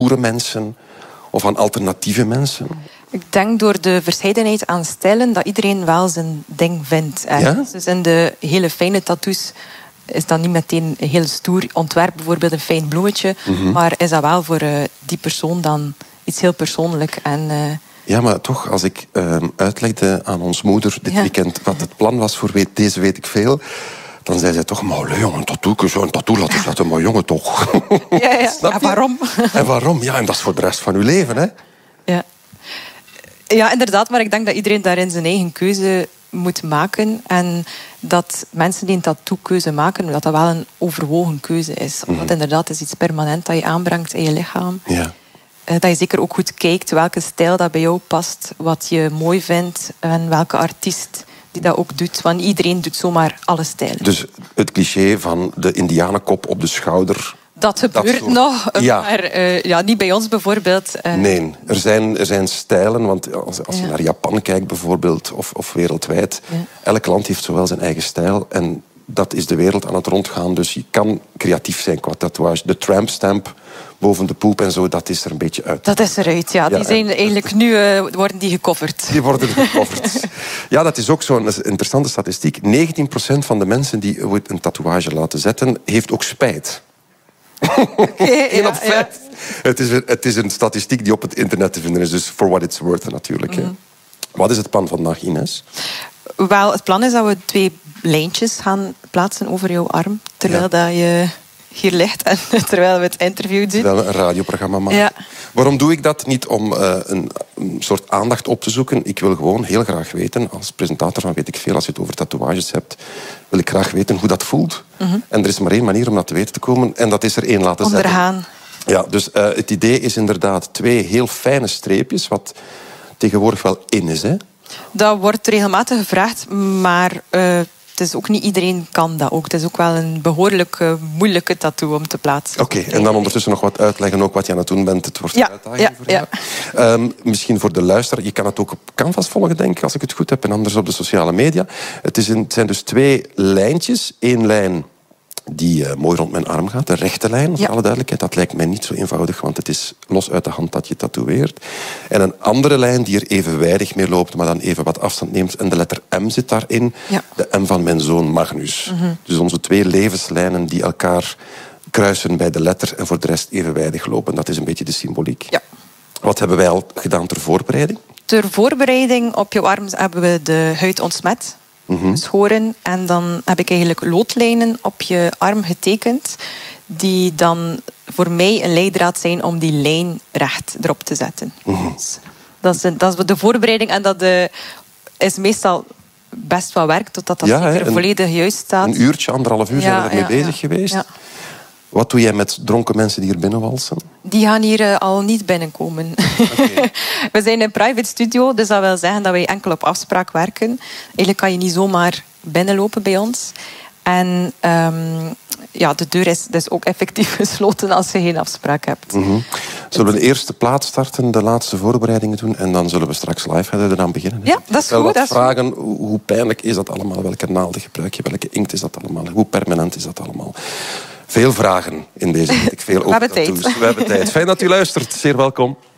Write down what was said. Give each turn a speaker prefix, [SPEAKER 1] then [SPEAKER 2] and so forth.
[SPEAKER 1] stoere mensen of aan alternatieve mensen?
[SPEAKER 2] Ik denk door de verscheidenheid aan stijlen dat iedereen wel zijn ding vindt.
[SPEAKER 1] Ja?
[SPEAKER 2] Dus in de hele fijne tattoos is dat niet meteen een heel stoer ontwerp, bijvoorbeeld een fijn bloemetje, maar is dat wel voor die persoon dan iets heel persoonlijk.
[SPEAKER 1] Ja, maar toch, als ik uitlegde aan ons moeder dit weekend wat het plan was voor deze weet ik veel, dan zei zij toch, maar jongen, een tattoo laten zetten, maar jongen toch.
[SPEAKER 2] Ja. En waarom?
[SPEAKER 1] En waarom? Ja, en dat is voor de rest van uw leven, hè?
[SPEAKER 2] Ja, inderdaad, maar ik denk dat iedereen daarin zijn eigen keuze moet maken. En dat mensen die een tattoo-keuze maken, dat wel een overwogen keuze is. Omdat inderdaad is iets permanent dat je aanbrengt in je lichaam.
[SPEAKER 1] Ja.
[SPEAKER 2] Dat je zeker ook goed kijkt welke stijl dat bij jou past, wat je mooi vindt en welke artiest die dat ook doet. Want iedereen doet zomaar alle stijlen.
[SPEAKER 1] Dus het cliché van de indianenkop op de schouder...
[SPEAKER 2] Dat gebeurt nog, maar niet bij ons bijvoorbeeld.
[SPEAKER 1] Nee, er zijn stijlen, want als je naar Japan kijkt bijvoorbeeld, of wereldwijd, elk land heeft zowel zijn eigen stijl en dat is de wereld aan het rondgaan. Dus je kan creatief zijn qua tatoeage. De tramp-stamp boven de poep en zo, dat is er een beetje uit.
[SPEAKER 2] Dat is eruit, ja. Die zijn eigenlijk nu worden die gecoverd.
[SPEAKER 1] Die worden gecoverd. Ja, dat is ook zo'n interessante statistiek. 19% van de mensen die een tatoeage laten zetten, heeft ook spijt.
[SPEAKER 2] Okay,
[SPEAKER 1] 1 op 5. Het is een statistiek die op het internet te vinden is, dus for what it's worth natuurlijk. Wat is het plan vandaag, Ines?
[SPEAKER 2] Wel, het plan is dat we 2 lijntjes gaan plaatsen over jouw arm, terwijl dat je hier ligt en terwijl we het interview doen.
[SPEAKER 1] Terwijl we een radioprogramma maken. Ja. Waarom doe ik dat? Niet om een soort aandacht op te zoeken. Ik wil gewoon heel graag weten, als presentator van Weet ik Veel, als je het over tatoeages hebt, wil ik graag weten hoe dat voelt. En er is maar 1 manier om dat te weten te komen, en dat is er 1 laten zetten.
[SPEAKER 2] Ondergaan.
[SPEAKER 1] Ja, dus het idee is inderdaad 2 heel fijne streepjes, wat tegenwoordig wel in is, hè?
[SPEAKER 2] Dat wordt regelmatig gevraagd, maar het is ook niet iedereen kan dat ook. Het is ook wel een behoorlijk moeilijke tattoo om te plaatsen.
[SPEAKER 1] Oké, en dan ondertussen nog wat uitleggen, ook wat je aan het doen bent. Het wordt een uitdaging voor jou. Misschien voor de luisteraar, je kan het ook op Canvas volgen, denk ik, als ik het goed heb, en anders op de sociale media. Het zijn dus 2 lijntjes. 1 lijn die mooi rond mijn arm gaat, de rechte lijn, voor alle duidelijkheid. Dat lijkt mij niet zo eenvoudig, want het is los uit de hand dat je tatoeëert. En een andere lijn die er evenwijdig mee loopt, maar dan even wat afstand neemt. En de letter M zit daarin. Ja. De M van mijn zoon Magnus. Dus onze 2 levenslijnen die elkaar kruisen bij de letter en voor de rest evenwijdig lopen. Dat is een beetje de symboliek. Ja. Wat hebben wij al gedaan ter voorbereiding? Ter
[SPEAKER 2] voorbereiding op jouw arm hebben we de huid ontsmet. Geschoren. En dan heb ik eigenlijk loodlijnen op je arm getekend, die dan voor mij een leidraad zijn om die lijn recht erop te zetten. Dus dat is de voorbereiding, en dat is meestal best wel werk, totdat dat zeker volledig juist staat.
[SPEAKER 1] Een uurtje, 1,5 uur zijn we ermee bezig geweest. Ja. Wat doe jij met dronken mensen die hier binnenwalsen?
[SPEAKER 2] Die gaan hier al niet binnenkomen. Okay. We zijn een private studio, dus dat wil zeggen dat wij enkel op afspraak werken. Eigenlijk kan je niet zomaar binnenlopen bij ons. En de deur is dus ook effectief gesloten als je geen afspraak hebt.
[SPEAKER 1] Zullen we de eerste plaat starten, de laatste voorbereidingen doen, en dan zullen we straks live eraan beginnen?
[SPEAKER 2] Ja, dat is goed.
[SPEAKER 1] Vragen, hoe pijnlijk is dat allemaal? Welke naalden gebruik je? Welke inkt is dat allemaal? Hoe permanent is dat allemaal? Veel vragen in deze week. Veel
[SPEAKER 2] we hebben tijd.
[SPEAKER 1] We hebben tijd. Fijn dat u luistert. Zeer welkom.